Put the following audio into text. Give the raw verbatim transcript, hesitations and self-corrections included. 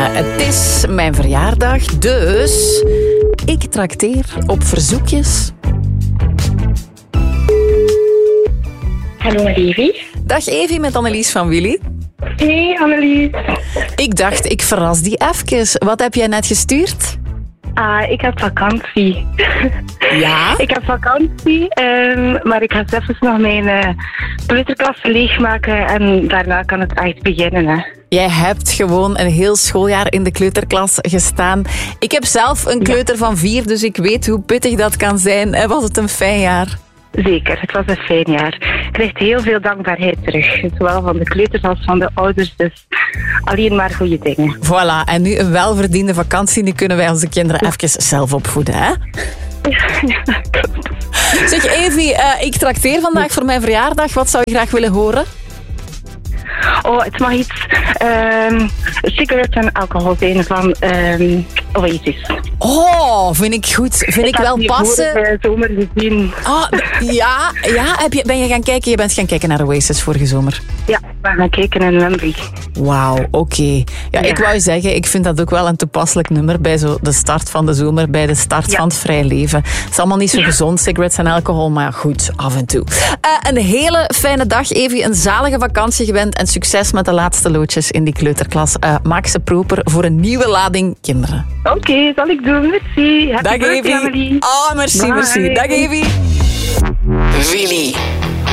het is mijn verjaardag, dus ik trakteer op verzoekjes. Hallo met Evie. Dag Evie, met Annelies van Willy. Hey Annelies. Ik dacht, ik verras die even. Wat heb jij net gestuurd? Ah, ik heb vakantie. Ja? Ik heb vakantie, um, maar ik ga even nog mijn uh, kleuterklas leegmaken en daarna kan het echt beginnen. Hè. Jij hebt gewoon een heel schooljaar in de kleuterklas gestaan. Ik heb zelf een kleuter van vier, dus ik weet hoe pittig dat kan zijn. Was het een fijn jaar? Zeker, het was een fijn jaar. Je krijgt heel veel dankbaarheid terug. Zowel van de kleuters als van de ouders. Dus alleen maar goede dingen. Voilà, en nu een welverdiende vakantie. Nu kunnen wij onze kinderen even zelf opvoeden, hè? Ja, klopt. Zeg Evie, uh, ik trakteer vandaag voor mijn verjaardag. Wat zou je graag willen horen? Oh, het mag iets um, cigarettes en alcohol zijn van um, Oasis. Oh, vind ik goed. Vind ik, ik wel passen. Ik heb die zomer gezien. Oh, ja, ja. Heb je, ben je gaan kijken? Je bent gaan kijken naar Oasis vorige zomer. Ja, we gaan kijken in Wembley. Wauw, oké. Okay. Ja, ja, ik wou zeggen, ik vind dat ook wel een toepasselijk nummer bij zo de start van de zomer, bij de start ja. van het vrije leven. Het is allemaal niet zo ja. gezond, cigarettes en alcohol, maar goed, af en toe. Uh, een hele fijne dag, Evie. Een zalige vakantie gewend en succes met de laatste loodjes in die kleuterklas. Uh, maak ze proper voor een nieuwe lading kinderen. Oké, okay, zal ik doen. Merci. Happy Dag birthday, Evie. Oh, merci, Bye. merci. Dag Evie. Willy.